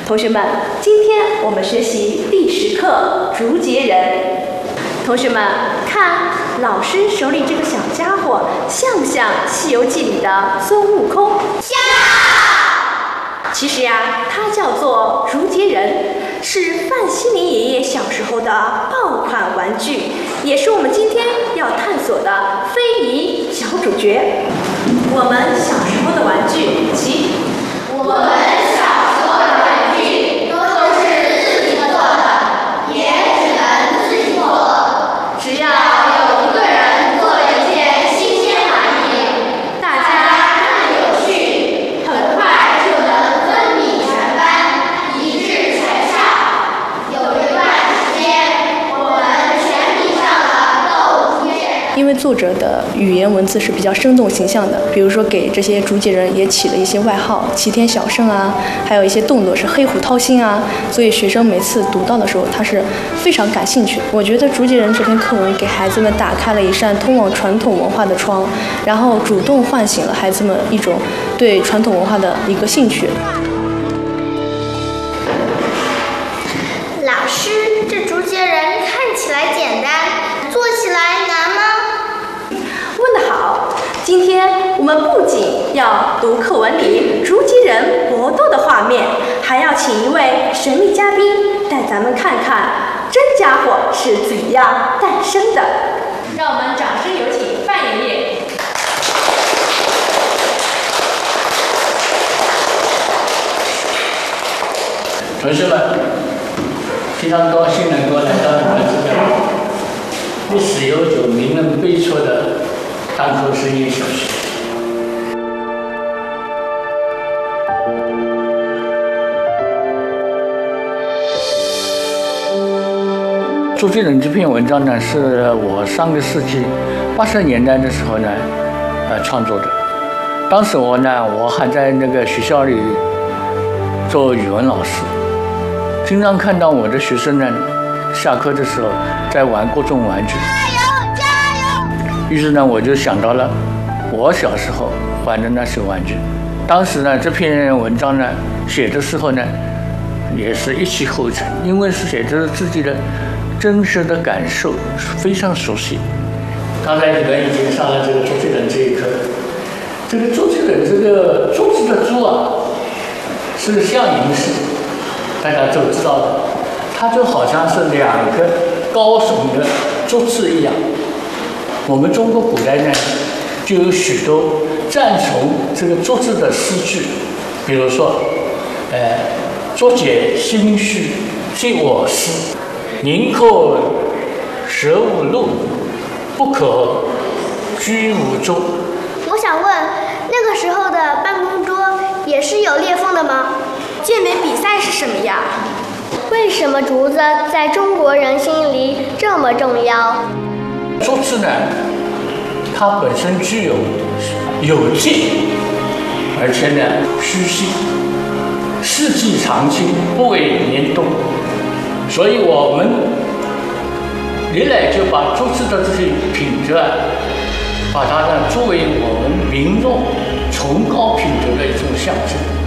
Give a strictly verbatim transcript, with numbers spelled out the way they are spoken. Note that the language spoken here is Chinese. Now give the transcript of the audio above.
同学们，今天我们学习第十课竹节人。同学们，看老师手里这个小家伙，像不像《西游记》里的孙悟空？ 像。 其实呀，它叫做竹节人，是范希林爷爷小时候的爆款玩具，也是我们今天要探索的非遗小主角。我们小时候的玩具，其我们小时候的玩具都是自己做的，也只能自己做。 只要有一个人做了一件新鲜玩意，大家看有趣，很快就能分米全班，一致全上。有一段时间，我们全迷上了斗竹节人。因为作者的语言文字是比较生动形象的，比如说给这些竹节人也起了一些外号，齐天小圣啊，还有一些动作是黑虎掏心啊，所以学生每次读到的时候，他是非常感兴趣的。我觉得竹节人这篇课文给孩子们打开了一扇通往传统文化的窗，然后主动唤醒了孩子们一种对传统文化的一个兴趣。 老师，这竹节人看起来简单，做起来难吗？ 问得好！今天我们不仅要读课文里竹节人搏斗的画面，还要请一位神秘嘉宾带咱们看看真家伙是怎样诞生的。让我们掌声有请范爷爷。 同学们，非常高兴能够来到你们这个历史悠久、名人辈出的单口实验小学。竹节人这篇文章呢，是我上个世纪八十年代的时候呢，呃创作的。当时我呢，我还在那个学校里做语文老师，经常看到我的学生呢，下课的时候在玩各种玩具。 加油，加油！ 于是呢，我就想到了我小时候玩的那些玩具。当时呢，这篇文章呢写的时候呢，也是一气呵成，因为是写着自己的真实的感受，非常熟悉。刚才你们已经上了这个竹节人这一课，这个竹节人这个竹子的竹啊，是象形式，大家都知道的，它就好像是两个高耸的竹子一样。我们中国古代呢，就有许多赞颂这个竹子的诗句，比如说，呃，竹节心绪系我思，宁可舍吾路，不可居吾舟。 我想问，那个时候的办公桌也是有裂缝的吗？ 健美比赛是什么呀？ 为什么竹子在中国人心里这么重要？ 竹子呢，它本身具有有劲，而且呢虚性，四季常青，不为年冬。所以我们历来就把竹子的这些品质啊，把它呢作为我们民众崇高品德的一种象征。